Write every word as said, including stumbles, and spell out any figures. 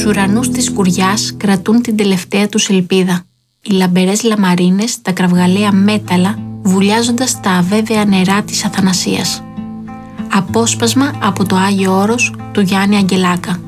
ουρανούς της Σκουριάς κρατούν την τελευταία τους ελπίδα. Οι λαμπερές λαμαρίνες, τα κραυγαλαία μέταλλα, βουλιάζοντας τα αβέβαια νερά της Αθανασίας. Απόσπασμα από το Άγιο Όρος του Γιάννη Αγγελάκα.